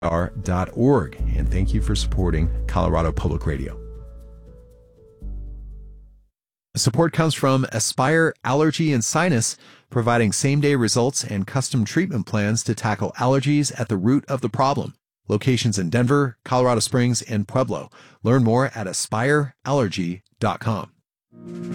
KCR.org. And thank you for supporting Colorado Public Radio. Support comes from Aspire Allergy and Sinus, providing same-day results and custom treatment plans to tackle allergies at the root of the problem. Locations in Denver, Colorado Springs, and Pueblo. Learn more at aspireallergy.com.